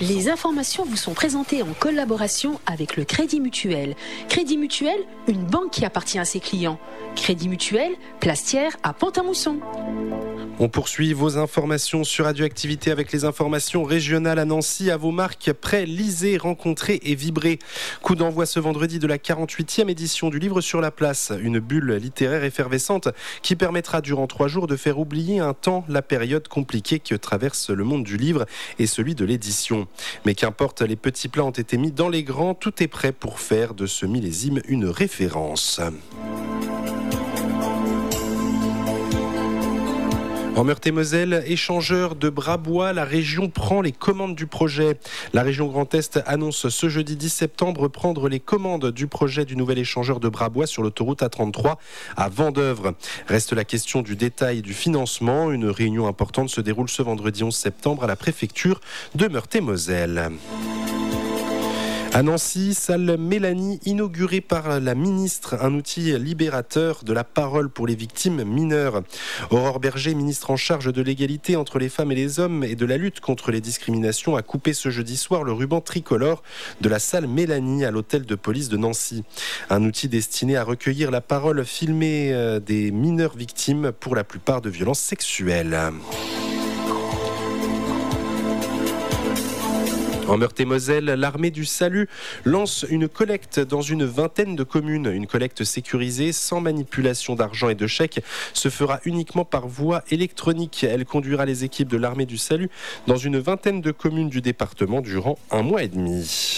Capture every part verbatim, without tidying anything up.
Les informations vous sont présentées en collaboration avec le Crédit Mutuel. Crédit Mutuel, une banque qui appartient à ses clients. Crédit Mutuel, Plastière à Pont-à-Mousson. On poursuit vos informations sur Radioactivité avec les informations régionales à Nancy. À vos marques, prêts, lisez, rencontrez et vibrez. Coup d'envoi ce vendredi de la quarante-huitième édition du Livre sur la Place, une bulle littéraire effervescente qui permettra durant trois jours de faire oublier un temps la période compliquée que traverse le monde du livre et celui de l'édition. Mais qu'importe, les petits plats ont été mis dans les grands, tout est prêt pour faire de ce millésime une référence. En Meurthe-et-Moselle, échangeur de Brabois, la région prend les commandes du projet. La région Grand Est annonce ce jeudi dix septembre prendre les commandes du projet du nouvel échangeur de Brabois sur l'autoroute A trente-trois à Vendeuvre. Reste la question du détail du financement. Une réunion importante se déroule ce vendredi onze septembre à la préfecture de Meurthe-et-Moselle. À Nancy, salle Mélanie inaugurée par la ministre, un outil libérateur de la parole pour les victimes mineures. Aurore Berger, ministre en charge de l'égalité entre les femmes et les hommes et de la lutte contre les discriminations, a coupé ce jeudi soir le ruban tricolore de la salle Mélanie à l'hôtel de police de Nancy. Un outil destiné à recueillir la parole filmée des mineurs victimes, pour la plupart de violences sexuelles. En Meurthe-et-Moselle, l'armée du salut lance une collecte dans une vingtaine de communes. Une collecte sécurisée, sans manipulation d'argent et de chèques, se fera uniquement par voie électronique. Elle conduira les équipes de l'armée du salut dans une vingtaine de communes du département durant un mois et demi.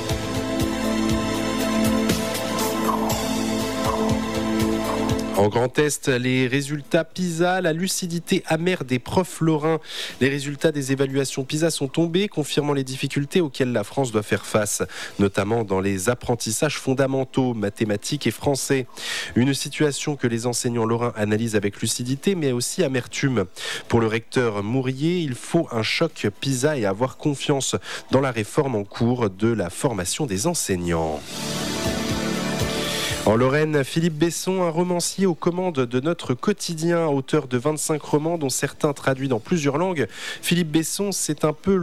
En Grand Est, les résultats PISA, la lucidité amère des profs lorrains. Les résultats des évaluations PISA sont tombés, confirmant les difficultés auxquelles la France doit faire face, notamment dans les apprentissages fondamentaux, mathématiques et français. Une situation que les enseignants lorrains analysent avec lucidité, mais aussi amertume. Pour le recteur Mourier, il faut un choc PISA et avoir confiance dans la réforme en cours de la formation des enseignants. En Lorraine, Philippe Besson, un romancier aux commandes de notre quotidien, auteur de vingt-cinq romans dont certains traduits dans plusieurs langues. Philippe Besson, c'est un peu